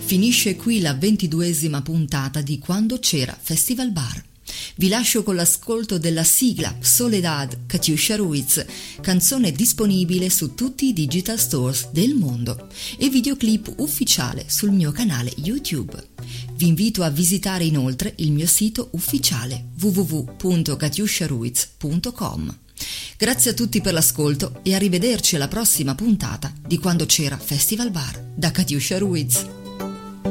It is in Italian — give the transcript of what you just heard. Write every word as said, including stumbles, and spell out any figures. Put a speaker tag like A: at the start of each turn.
A: Finisce qui la ventiduesima puntata di Quando c'era Festival Bar. Vi lascio con l'ascolto della sigla Soledad Katiuscia Ruiz, canzone disponibile su tutti i digital stores del mondo e videoclip ufficiale sul mio canale YouTube. Vi invito a visitare inoltre il mio sito ufficiale w w w punto katiuscia ruiz punto com. Grazie a tutti per l'ascolto e arrivederci alla prossima puntata di Quando c'era Festival Bar da Katiuscia Ruiz.